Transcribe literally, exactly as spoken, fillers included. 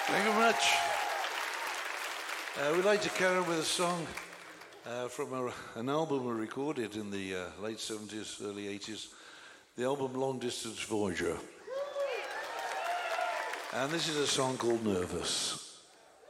Thank you very much. Uh, we'd like to carry on with a song uh, from a, an album we recorded in the uh, late seventies, early eighties, the album Long Distance Voyager. And this is a song called Nervous.